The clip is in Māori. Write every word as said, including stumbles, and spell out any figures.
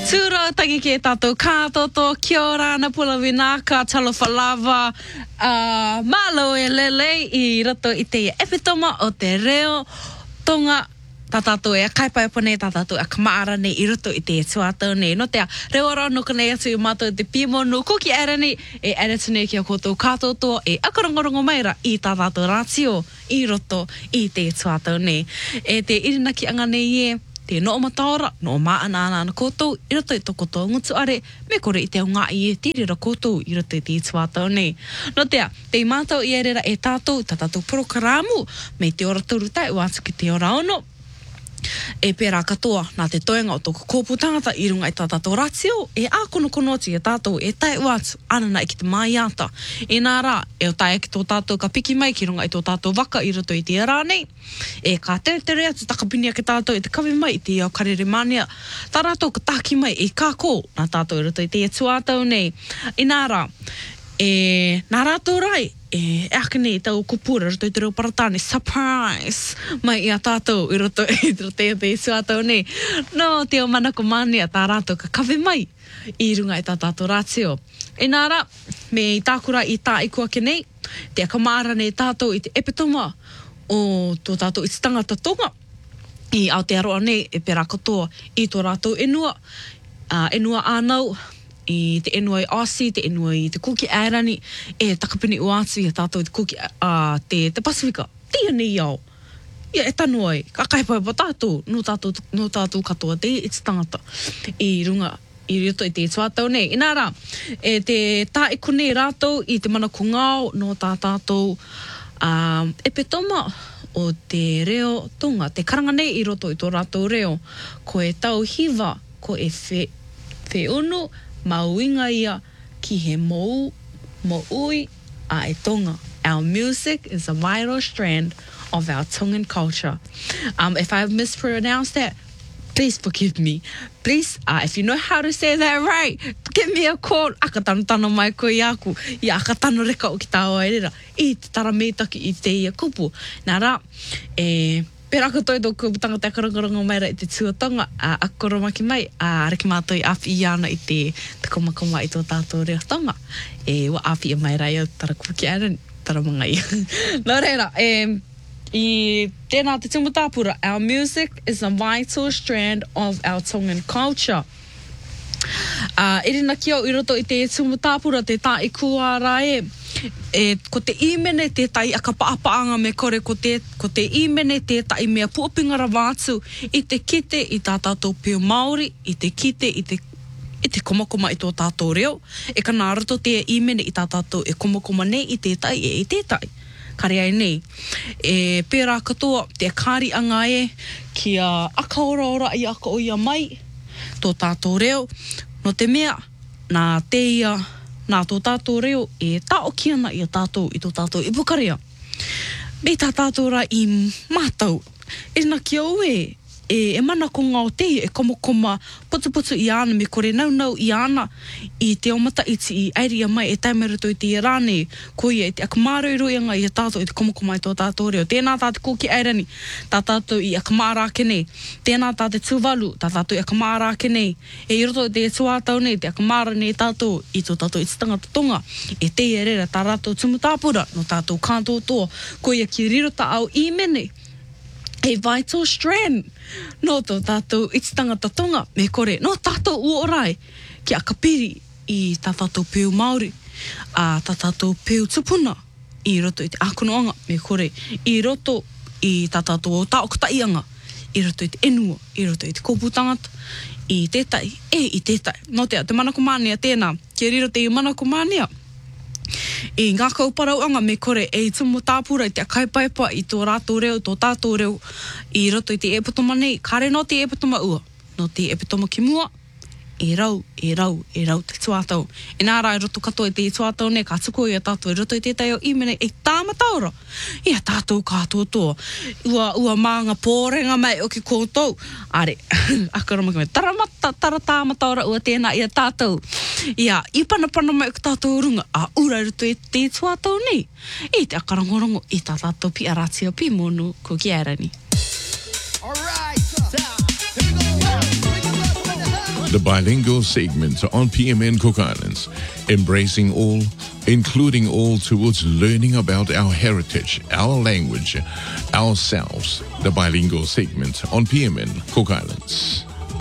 Tūra tangi ke tātou kātoto, kia ora na pula winaka, talofa lava, uh, malo e lele I roto I te epitoma o te reo tonga tā tātou e a kaipai pane tā tātou a kamaara nei I roto I te tuatau nei. No te a reo ora no kanei atu I mātou te pīmonu kuki ara nei e aratu nei ki a koutou kātoto e akarongorongo maira I tā tātou rātio I roto I te tuatau nei. E te irinaki anga nei e te no mataora, no maana ana ana koutou, I roto I toko tō ngutu are, me kore I te o ngā I e tirira koutou, I roto I te tuatau nei. No tea, te mātou I erera e tātou, ta tātou prokaramu, me te ora turu tai, wātu ki te ora ono, e pērā katoa nā te toenga o toko kōpū tangata I runga I tā tātou ratio, e ākono konoti e tātou e tai wātu anana I ki te maiata. E nā rā, e o tai ki tō tātou ka piki mai ki runga I tō tātou waka I roto I te ara nei, e ka tere tere atu takapinia ki tātou I te kawe mai I te iau karere mania, tā rātou ka tāki mai e kāko nā tātou I roto I te e tuātau nei. E nā rā, e nā rātou rai, e aka nei tau kupura roto I te reo paratane surprise mai I a tātou I roto I roto I te suatau nei no te o manako mania tā rātou ka kawe mai I runga I tā tātou rātio e nāra me I tākura I tā ikua ke nei te akamara nei tātou I te epitoma o tō tātou I te tangata tonga I Aotearoa nei e pērā katoa I tō rātou enua uh, enua ānau I te enua I Aussie, te enua I te kuki ērani, e takapini uātu I a tātou te kuki uh, te, te Pasifika. Tia nei au. Ia, e tanu ai. Ka kaipai pa tātou, no tātou, no tātou katoa te I te tangata. I runga, I roto I te tuatau nei. I nā rā, e te tā iku nei rātou I te mana kungao no tā tātou um, epitoma o te reo tonga. Te karanga nei I roto I tō rātou reo. Ko e tau hiva, ko e whe, whe unu, mauinga ia ki he mou, mo ui a e tonga. Our music is a vital strand of our Tongan culture. Um, if I've mispronounced that, please forgive me. Please, uh, if you know how to say that right, give me a call. Aka tano tano mai koe I aku. I aka tano reka o ki tāo aerera. I te tarameitaki I te ia kupu. Nā rā, e... Pērā katoa I tō kūputanga te akarongorongo maira I te tuatanga, a uh, akoromaki mai, a uh, reki mātou I awhi I ana I te te komakoma I tō tātou reo tonga. E wa awhi I mai rai au tara kuki aran, tara mga ia. Nō reira, e, I tēnā te tumutāpura, our music is a vital strand of our Tongan culture. Uh, Irina ki au I roto I te tumutāpura, te tā I kua rae, e ko te imene te tai aka paapaanga me kore ko te ko te imene te tai mea puapingara wātu I te kite I tā tātou pio Māori I te kite I te I te komakoma I tō tātou reo e ka nā roto te imene I tā tātou e komakoma nei I te tai e I te tai kare ai nei e pērā katoa te kāri anga e ki a aka ora ora I aka o ia mai tō tātou reo no te mea nā te ia nā tō tātou reo e tāo ki ana I a tātou I tō tātou I Pukarea. Me tā tātou ra I mātau. E nā ki au e, e, e mana ko ngā o te e komokoma putu putu I ana me kore nau nau I ana I te omata iti I airia mai e taimaruto I te rāne ko ia I te akamāra I roianga I a tātou I te komokoma I tō tātou reo. Tēnā tā te kōki airani, tā tātou I akamāra ake nei. Tēnā tā te tūwalu, tā tātou I akamāra ake nei. E I roto I te tuātau nei, te akamāra nei tātou I tō tātou I te tangata tonga. E te e rera tā rātou tumutāpura no tātou kātotoa. Ko ia ki rirota au I mene. A vital strand no tō tātou I te tangata tonga me kore no tātou uorai ki a kapiri I tā tātou pēu Māori a tā tātou pēu tupuna I roto I te akonoanga me kore I roto I tā tātou o taokataianga I roto I te enua I roto I te kōpūtangata I tētai e I tētai no te, te manako mānia tēnā ki riro te I manako mānia I ngā kauparauanga me kore e I tumu tāpura I te akaipaipa I tō rātou reo, tō tātou reo I roto I te epitoma nei, kare no te epitoma ua, no te epitoma ki mua, e rau, e rau, e rau te tuatau. E nā rā, e roto katoa I te tuatau nei, ka tuko I a tātou, e roto I tētai o imene, e tāmataura. I a tātou kātotoa. Ua, ua mānga pōrenga mai o ki koutou. Are, akaramaki mai, taramata, tara tāmataura ua tēnā I a tātou. Ia, I panapana mai o ki tātou runga, a ura roto I te tuatau nei. I te akarangorongo, I tā tātou pi aratia pi monu ko ki arani. All right, so, here we go. the bilingual segment on P M N Cook Islands, embracing all, including all towards learning about our heritage, our language, ourselves, the bilingual segment on P M N Cook Islands.